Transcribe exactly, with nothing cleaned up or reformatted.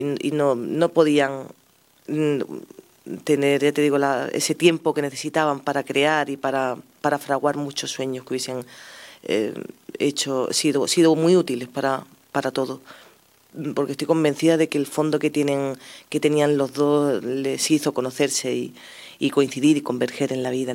y no, no podían tener, ya te digo, la, ese tiempo que necesitaban para crear y para, para fraguar muchos sueños que hubiesen eh, hecho, sido, sido muy útiles para, para todos. Porque estoy convencida de que el fondo que tienen, que tenían los dos les hizo conocerse y, y coincidir y converger en la vida.